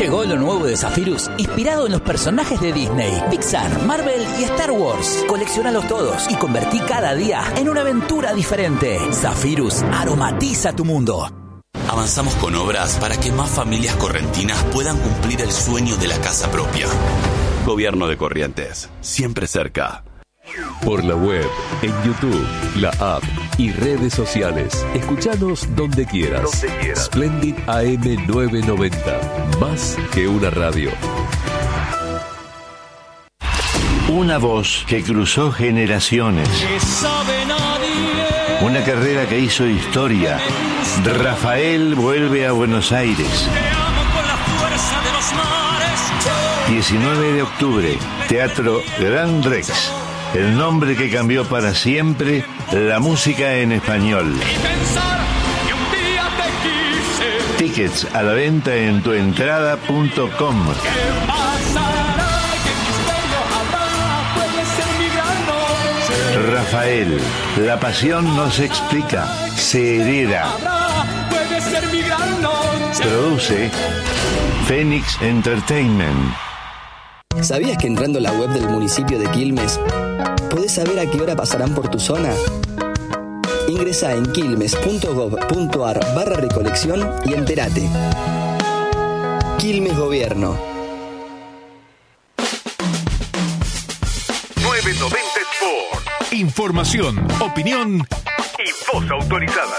Llegó lo nuevo de Zephyrus, inspirado en los personajes de Disney, Pixar, Marvel y Star Wars. Colecciónalos todos y convertí cada día en una aventura diferente. Zephyrus aromatiza tu mundo. Avanzamos con obras para que más familias correntinas puedan cumplir el sueño de la casa propia. Gobierno de Corrientes, siempre cerca. Por la web, en YouTube, la app y redes sociales. Escuchanos donde quieras. Splendid AM 990. Más que una radio. Una voz que cruzó generaciones. Una carrera que hizo historia. Rafael vuelve a Buenos Aires. 19 de octubre, Teatro Gran Rex. El nombre que cambió para siempre la música en español. Tickets a la venta en tuentrada.com. Rafael, la pasión no se explica, se hereda. Produce Phoenix Entertainment. ¿Sabías que entrando a la web del municipio de Quilmes podés saber a qué hora pasarán por tu zona? Ingresá en quilmes.gov.ar/recolección y entérate. Quilmes Gobierno. 990 Sport. Información, opinión y voz autorizada.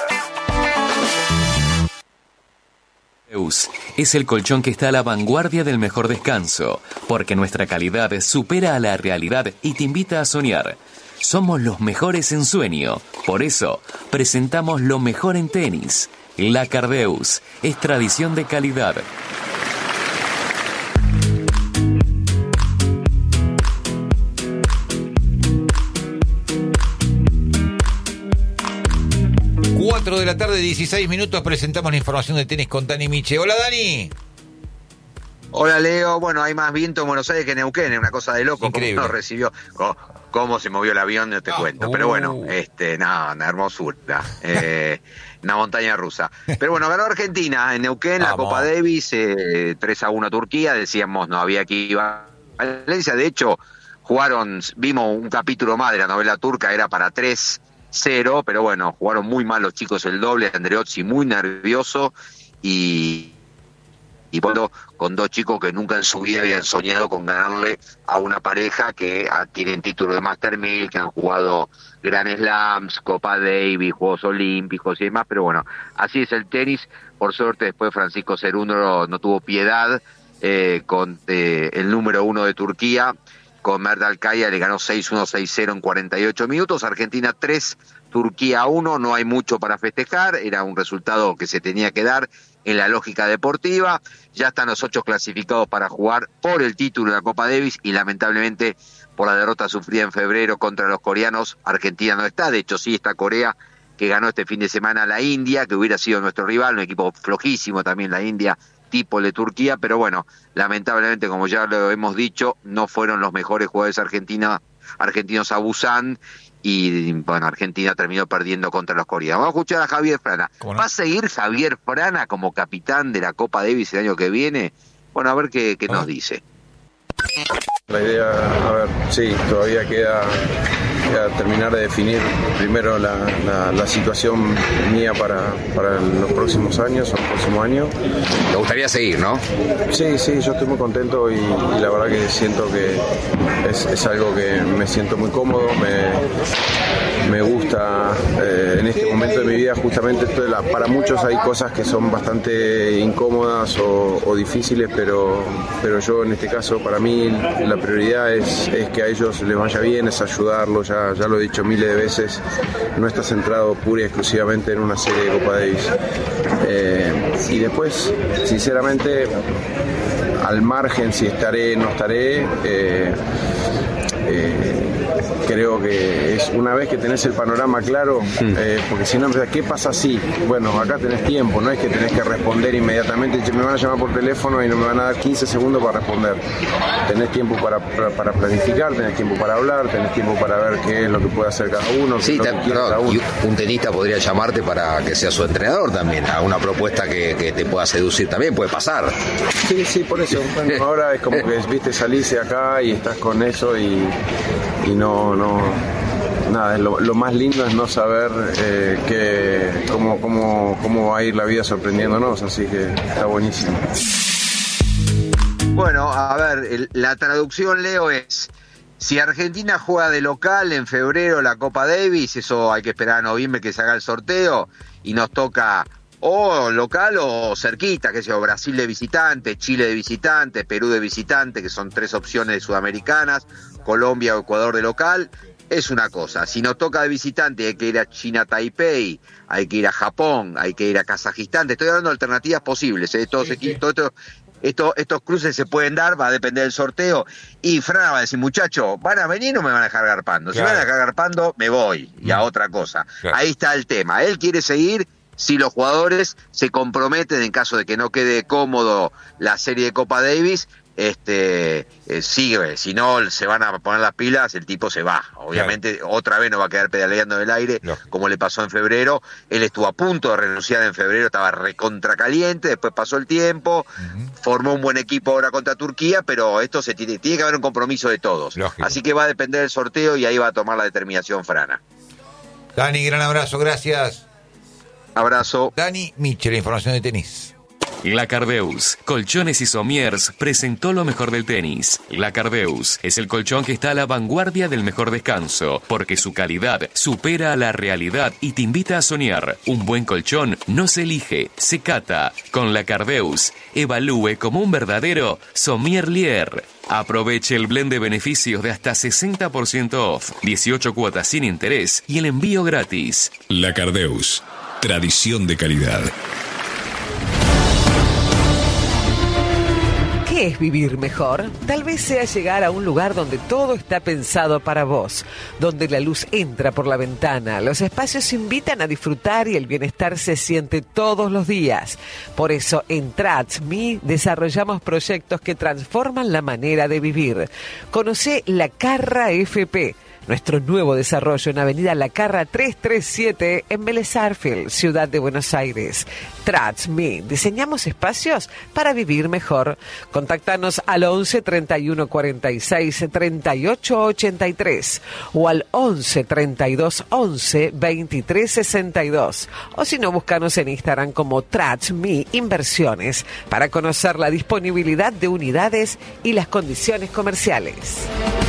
Es el colchón que está a la vanguardia del mejor descanso, porque nuestra calidad supera a la realidad y te invita a soñar. Somos los mejores en sueño, por eso presentamos lo mejor en tenis. La Cardeus es tradición de calidad. De la tarde, 16 minutos, presentamos la información de tenis con Dani Miche. Hola, Dani. Hola, Leo. Bueno, hay más viento en Buenos Aires que en Neuquén, es una cosa de loco. Increíble. ¿Cómo nos recibió? ¿Cómo se movió el avión? No te cuento. Pero bueno, una hermosura. Una montaña rusa. Pero bueno, ganó Argentina en Neuquén, la Copa Davis, 3-1 a Turquía. Decíamos, no había aquí Valencia. De hecho, vimos un capítulo más de la novela turca, era para 3-0, pero bueno, jugaron muy mal los chicos el doble, Andreozzi muy nervioso y bueno, con dos chicos que nunca en su vida habían soñado con ganarle a una pareja que tienen título de Master 1000, que han jugado Grand Slams, Copa Davis, Juegos Olímpicos y demás, pero bueno, así es el tenis. Por suerte después Francisco Cerúndolo no tuvo piedad con el número 1 de Turquía. Con Mert Alkaya le ganó 6-1, 6-0 en 48 minutos. Argentina 3, Turquía 1. No hay mucho para festejar. Era un resultado que se tenía que dar en la lógica deportiva. Ya están los 8 clasificados para jugar por el título de la Copa Davis y lamentablemente por la derrota sufrida en febrero contra los coreanos, Argentina no está. De hecho, sí está Corea, que ganó este fin de semana a la India, que hubiera sido nuestro rival, un equipo flojísimo también la India, tipo el de Turquía, pero bueno, lamentablemente, como ya lo hemos dicho, no fueron los mejores jugadores argentinos a Busan, y bueno, Argentina terminó perdiendo contra los coreanos. Vamos a escuchar a Javier Frana. ¿Va a seguir Javier Frana como capitán de la Copa Davis el año que viene? Bueno, a ver qué nos dice. La idea, sí, todavía queda terminar de definir primero la situación mía para los próximos años o el próximo año. ¿Te gustaría seguir, no? Sí, yo estoy muy contento y la verdad que siento que es algo que me siento muy cómodo, me gusta en este momento de mi vida. Justamente para muchos hay cosas que son bastante incómodas o difíciles, pero yo en este caso, para mí la prioridad es que a ellos les vaya bien, es ayudarlos. Ya lo he dicho miles de veces, no está centrado pura y exclusivamente en una serie de Copa Davis. Y después, sinceramente, al margen si estaré o no estaré, creo que es una vez que tenés el panorama claro, porque si no, ¿qué pasa si? Bueno, acá tenés tiempo, no es que tenés que responder inmediatamente, me van a llamar por teléfono y no me van a dar 15 segundos para responder. Tenés tiempo para planificar, tenés tiempo para hablar, tenés tiempo para ver qué es lo que puede hacer cada uno. Sí, cada uno. y un tenista podría llamarte para que sea su entrenador también, a una propuesta que te pueda seducir también, puede pasar. Sí, por eso. Bueno, ahora es como que, viste, salís de acá y estás con eso y no nada, lo más lindo es no saber cómo va a ir la vida sorprendiéndonos, así que está buenísimo. Bueno, a ver, la traducción, Leo, es: si Argentina juega de local en febrero la Copa Davis, eso hay que esperar a noviembre que se haga el sorteo, y nos toca o local o cerquita, que sea Brasil de visitante, Chile de visitante, Perú de visitante, que son 3 opciones sudamericanas, Colombia o Ecuador de local, es una cosa. Si nos toca de visitante hay que ir a China, Taipei, hay que ir a Japón, hay que ir a Kazajistán. Te estoy dando alternativas posibles, estos cruces se pueden dar, va a depender del sorteo. Y Fran va a decir, muchachos, ¿van a venir o me van a dejar garpando? Si van a dejar garpando, me voy y a otra cosa. Ahí está el tema. Él quiere seguir si los jugadores se comprometen en caso de que no quede cómodo la serie de Copa Davis. Sigue, si no se van a poner las pilas, el tipo se va. Obviamente otra vez no va a quedar pedaleando en el aire como le pasó en febrero. Él estuvo a punto de renunciar en febrero, estaba recontracaliente, después pasó el tiempo, formó un buen equipo ahora contra Turquía, pero esto tiene que haber un compromiso de todos. Lógico. Así que va a depender del sorteo y ahí va a tomar la determinación Frana. Dani, gran abrazo, gracias. Abrazo. Dani Michel, información de tenis. La Cardeus, Colchones y Somiers, presentó lo mejor del tenis. La Cardeus es el colchón que está a la vanguardia del mejor descanso, porque su calidad supera a la realidad y te invita a soñar. Un buen colchón no se elige, se cata. Con La Cardeus, evalúe como un verdadero sommelier. Aproveche el blend de beneficios de hasta 60% off, 18 cuotas sin interés y el envío gratis. La Cardeus, tradición de calidad. ¿Qué es vivir mejor? Tal vez sea llegar a un lugar donde todo está pensado para vos, donde la luz entra por la ventana, los espacios invitan a disfrutar y el bienestar se siente todos los días. Por eso en TratsMe desarrollamos proyectos que transforman la manera de vivir. Conocé La Carra FP, nuestro nuevo desarrollo en Avenida La Carra 337 en Vélez Sarsfield, Ciudad de Buenos Aires. TratsMe, diseñamos espacios para vivir mejor. Contáctanos al 11 31 46 38 83 o al 11 32 11 23 62. O si no, búscanos en Instagram como TratsMe Inversiones para conocer la disponibilidad de unidades y las condiciones comerciales.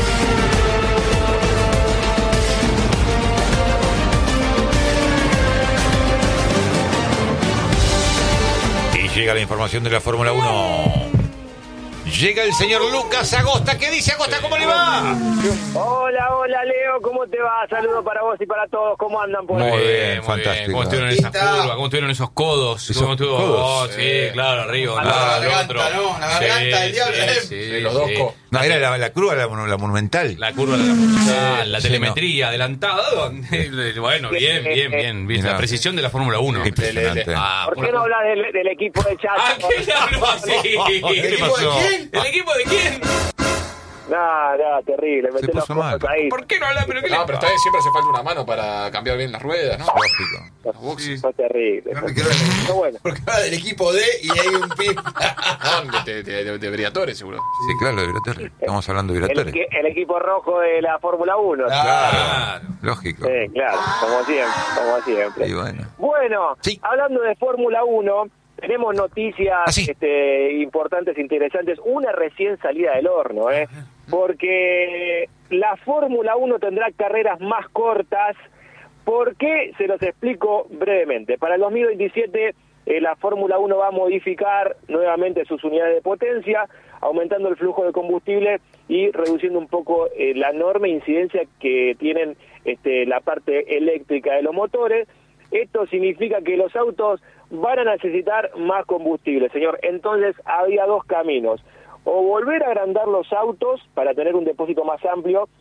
Llega la información de la Fórmula 1. Llega el señor Lucas Agosta. ¿Qué dice Agosta? ¿Cómo le va? Hola, Leo. ¿Cómo te va? Saludos para vos y para todos. ¿Cómo andan por ahí? Muy bien, fantástico. ¿Cómo estuvieron en esas curvas? ¿Cómo estuvieron esos codos? ¿Cómo estuvo? ¿Codos? Sí, claro, arriba. La garganta, ¿no? La garganta del diablo. Sí, los dos codos. No, era la curva, la monumental. La curva de la monumental, la telemetría adelantada. Bueno, bien. La precisión de la Fórmula 1. Impresionante. ¿Por qué no hablas del equipo de chat? ¿Qué habló así? ¿El equipo de quién? ¿El equipo de quién? No, terrible. Se puso mal. ¿Por qué no habla? ¿Pero está bien, siempre hace falta una mano para cambiar bien las ruedas, ¿no? Lógico. Fue terrible. Bueno. Porque habla del equipo D y hay un pin. de Briatore, seguro. Sí, claro, de Briatore. Estamos hablando de Briatore. El equipo rojo de la Fórmula 1. Claro. Lógico. Sí, claro, como siempre. Y bueno. Bueno, sí. Hablando de Fórmula 1, tenemos noticias importantes, interesantes. Una recién salida del horno, porque la Fórmula 1 tendrá carreras más cortas. ¿Por qué? Se los explico brevemente. Para el 2027 la Fórmula 1 va a modificar nuevamente sus unidades de potencia, aumentando el flujo de combustible y reduciendo un poco la enorme incidencia que tienen la parte eléctrica de los motores. Esto significa que los autos van a necesitar más combustible, señor. Entonces había dos caminos: o volver a agrandar los autos para tener un depósito más amplio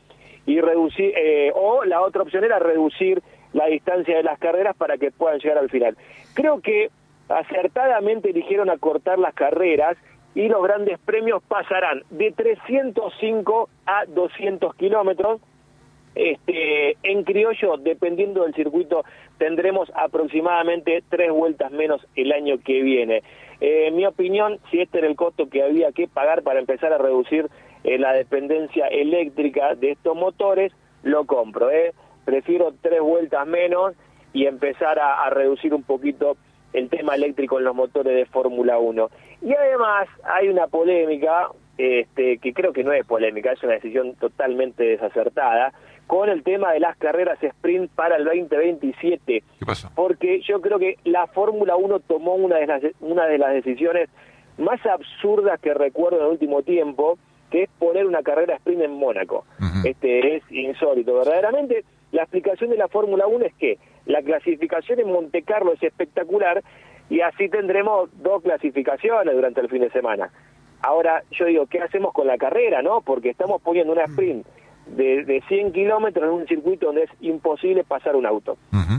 y reducir, o la otra opción era reducir la distancia de las carreras para que puedan llegar al final. Creo que acertadamente eligieron acortar las carreras y los grandes premios pasarán de 305 a 200 kilómetros. En criollo, dependiendo del circuito, tendremos aproximadamente 3 vueltas menos el año que viene. En mi opinión, si este era el costo que había que pagar para empezar a reducir la dependencia eléctrica de estos motores, lo compro. Prefiero 3 vueltas menos y empezar a reducir un poquito el tema eléctrico en los motores de Fórmula 1. Y además hay una polémica, que creo que no es polémica, es una decisión totalmente desacertada, con el tema de las carreras sprint para el 2027. ¿Qué pasó? Porque yo creo que la Fórmula 1 tomó una de las decisiones más absurdas que recuerdo en el último tiempo, que es poner una carrera sprint en Mónaco. Es insólito, verdaderamente. La explicación de la Fórmula 1 es que la clasificación en Monte Carlo es espectacular y así tendremos 2 clasificaciones durante el fin de semana. Ahora, yo digo, ¿qué hacemos con la carrera, no? Porque estamos poniendo una sprint de 100 kilómetros en un circuito donde es imposible pasar un auto.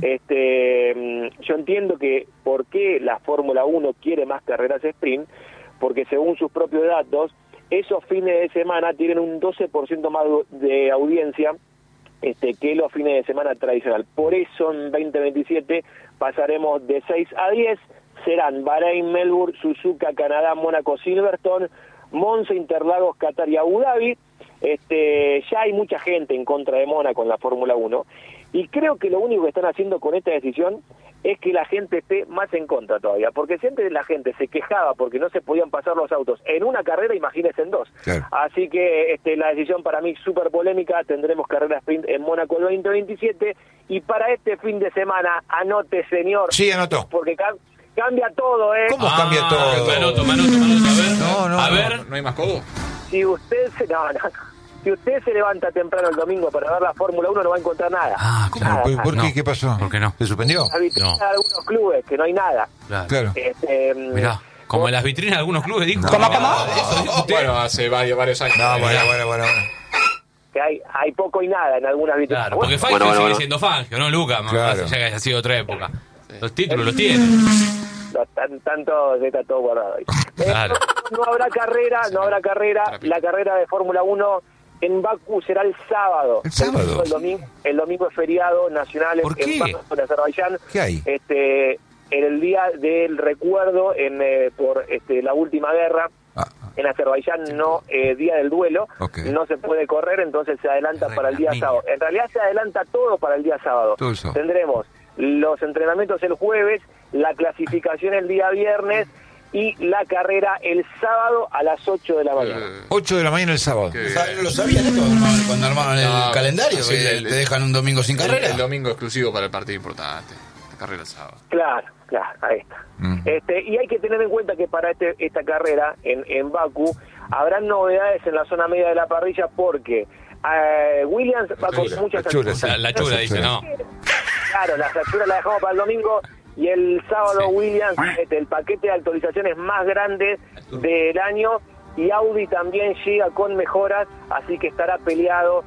Yo entiendo que por qué la Fórmula 1 quiere más carreras sprint, porque según sus propios datos, esos fines de semana tienen un 12% más de audiencia que los fines de semana tradicional. Por eso en 2027 pasaremos de 6 a 10, serán Bahrein, Melbourne, Suzuka, Canadá, Mónaco, Silverstone, Monza, Interlagos, Qatar y Abu Dhabi. Ya hay mucha gente en contra de Mónaco en la Fórmula 1 y creo que lo único que están haciendo con esta decisión es que la gente esté más en contra todavía, porque si antes la gente se quejaba porque no se podían pasar los autos en una carrera, imagínense en 2. Claro. Así que la decisión para mí súper polémica. Tendremos carrera sprint en Mónaco el 2027 y para este fin de semana, anote, señor. Sí, anotó. Porque cambia todo, ¿Cómo cambia todo? Me anoto, a ver. ¿No hay más codo? Si usted si usted se levanta temprano el domingo para ver la Fórmula 1, no va a encontrar nada. Nada. ¿Por qué? ¿Qué pasó? ¿Por qué no? ¿Se suspendió? La vitrina de algunos clubes, que no hay nada. Claro. Mirá, como en las vitrinas de algunos clubes, dijo. ¿Cómo? Bueno, hace varios años. Bueno. Que hay poco y nada en algunas vitrinas. Claro, porque Fangio sigue siendo Fangio, ¿no, Luca? Claro. Ya que haya sido otra época. Los títulos los tiene. Está todo guardado ahí. Claro. No habrá carrera. La carrera de Fórmula 1 en Bakú será el sábado. ¿El sábado? El domingo es feriado nacional en Bakú, en Azerbaiyán. ¿Qué hay? En el día del recuerdo por la última guerra. En Azerbaiyán día del duelo, no se puede correr, entonces se adelanta para el día sábado. En realidad se adelanta todo para el día sábado. Tendremos los entrenamientos el jueves, la clasificación el día viernes y la carrera el sábado a las 8 de la mañana. 8 de la mañana el sábado. ¿Lo sabían esto cuando armaron el calendario? Sí, te dejan un domingo sin carrera. El domingo exclusivo para el partido importante. La carrera el sábado. Claro, ahí está. Y hay que tener en cuenta que para esta carrera en Bakú habrán novedades en la zona media de la parrilla porque Williams va con muchas achuras. La chula dice, ¿no? Claro, la chula la dejamos para el domingo y el sábado Williams, el paquete de actualizaciones más grande del año, y Audi también llega con mejoras, así que estará peleado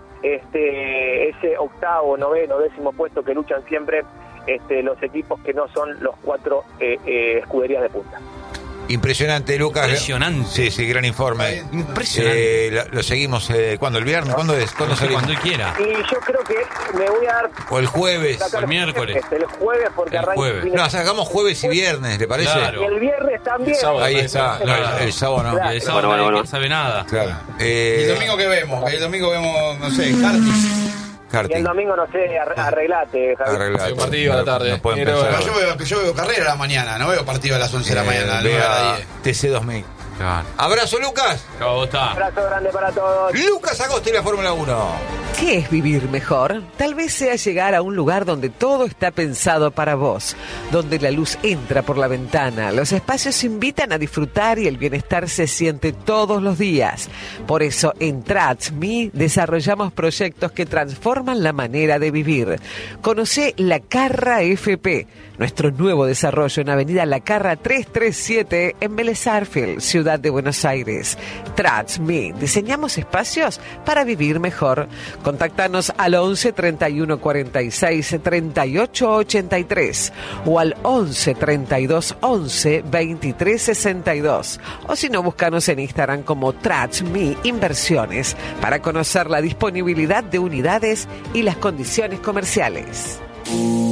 ese octavo, noveno, décimo puesto que luchan siempre los equipos que no son los 4 escuderías de punta. Impresionante, Lucas. Impresionante. Sí, gran informe. Impresionante. Lo seguimos, ¿cuándo? ¿El viernes? ¿Cuándo es? ¿Cuándo salimos? Cuando quiera. Y yo creo que me voy a dar... O el jueves. O el miércoles. El jueves, porque arranca... No, sacamos jueves y viernes, ¿le parece? Claro. Y el viernes también. Ahí está. Claro. El sábado no. El sábado no sabe nada. Claro. ¿Y el domingo qué vemos? El domingo vemos, no sé, karting. Y el domingo, no sé, arreglate, Javier. Hay un partido a la tarde. Yo veo carrera a la mañana, no veo partido a las 11 de la mañana. Vea TC2000. Claro. Abrazo, Lucas. ¿Cómo está? Abrazo grande para todos. Lucas Agosti, la Fórmula 1. ¿Qué es vivir mejor? Tal vez sea llegar a un lugar donde todo está pensado para vos, donde la luz entra por la ventana, los espacios invitan a disfrutar y el bienestar se siente todos los días. Por eso en TransMe desarrollamos proyectos que transforman la manera de vivir. Conocé La Carra FP, nuestro nuevo desarrollo en Avenida La Carra 337 en Vélez Sarsfield, Ciudad Ciudad de Buenos Aires. Trust Me, diseñamos espacios para vivir mejor. Contáctanos al 11 31 46 38 83 o al 11 32 11 23 62. O si no, búscanos en Instagram como Trust Me Inversiones para conocer la disponibilidad de unidades y las condiciones comerciales.